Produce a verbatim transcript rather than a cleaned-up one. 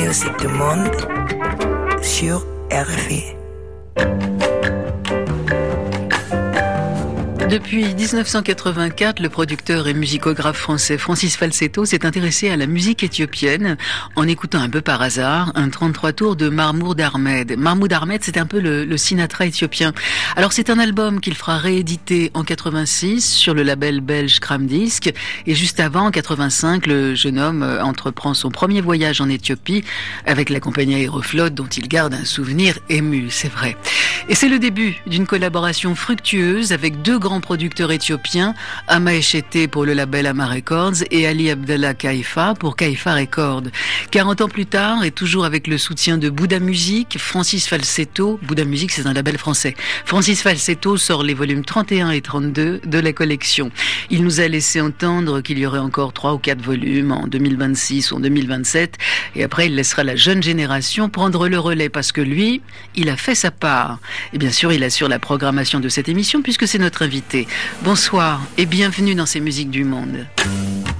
Musique du Monde sur R F I. Depuis dix-neuf cent quatre-vingt-quatre, le producteur et musicographe français Francis Falsetto s'est intéressé à la musique éthiopienne en écoutant un peu par hasard un trente-trois tours de Mahmoud Ahmed. Mahmoud Ahmed, c'est un peu le, le Sinatra éthiopien. Alors c'est un album qu'il fera rééditer en quatre-vingt-six sur le label belge Kramdisc, et juste avant, en quatre-vingt-cinq, le jeune homme entreprend son premier voyage en Éthiopie avec la compagnie Aeroflot dont il garde un souvenir ému, c'est vrai. Et c'est le début d'une collaboration fructueuse avec deux grands producteurs éthiopiens, Ama Eshete pour le label Ama Records et Ali Abdallah Kaifa pour Kaifa Records. quarante ans plus tard, et toujours avec le soutien de Bouddha Music, Francis Falsetto, Bouddha Music c'est un label français, Francis Falsetto sort les volumes trente et un et trente-deux de la collection. Il nous a laissé entendre qu'il y aurait encore trois ou quatre volumes en deux mille vingt-six ou en deux mille vingt-sept, et après il laissera la jeune génération prendre le relais parce que lui, il a fait sa part. Et bien sûr, il assure la programmation de cette émission puisque c'est notre invité. Bonsoir et bienvenue dans ces musiques du monde.